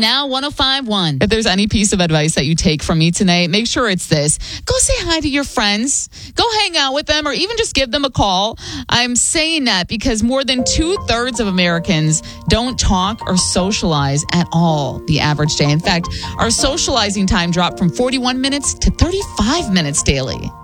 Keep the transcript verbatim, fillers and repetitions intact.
Now one oh five point one. If there's any piece of advice that you take from me tonight, make sure it's this. Go say hi to your friends. Go hang out with them or even just give them a call. I'm saying that because more than two-thirds of Americans don't talk or socialize at all the average day. In fact, our socializing time dropped from forty-one minutes to thirty-five minutes daily.